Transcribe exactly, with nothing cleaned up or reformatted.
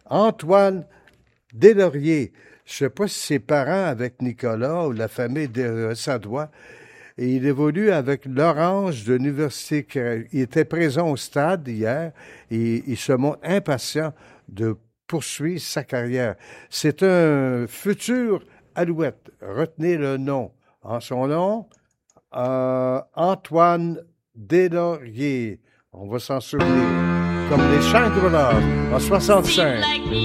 Antoine Deslauriers. Je ne sais pas si ses parents avec Nicolas ou la famille de Sadois. Et il évolue avec l'Orange de l'Université. Il était présent au stade hier et il se montre impatient de poursuivre sa carrière. C'est un futur Alouette. Retenez le nom. En son nom, euh, Antoine Deslauriers. On va s'en souvenir. Comme les Shangri-La en soixante-cinq.